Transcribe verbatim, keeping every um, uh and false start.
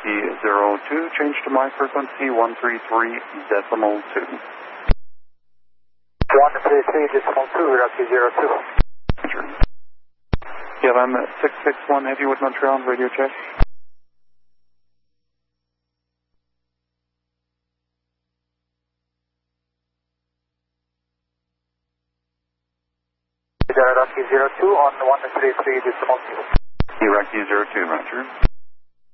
Iraqi zero two, change to my frequency one three three decimal two. one three three decimal two, Iraqi zero two. Yeah, I'm at six six one Heavy with Montreal, radio check. Iraqi zero two on one three three decimal two. Iraqi zero two, roger.